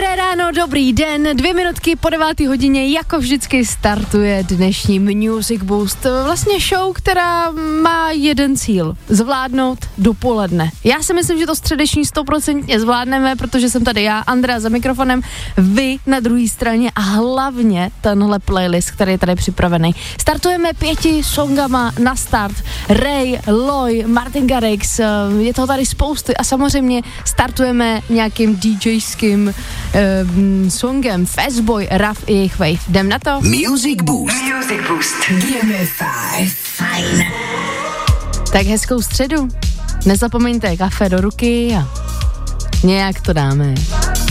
Dobré ráno, dobrý den, 2 minutky po 9 hodině, jako vždycky startuje dnešní Music Boost. Vlastně show, která má jeden cíl, zvládnout dopoledne. Já si myslím, že to středeční 100% zvládneme, protože jsem tady já, Andrea za mikrofonem, vy na druhé straně a hlavně tenhle playlist, který je tady připravený. Startujeme 5 songama na start. Ray, Loy, Martin Garrix, je toho tady spousty a samozřejmě startujeme nějakým DJským songem Fastboy, Raf i jejich Wave. Jdem na to? Music Boost. Music Boost. Give me 5. Fajn. Tak hezkou středu. Nezapomeňte kafe do ruky a nějak to dáme.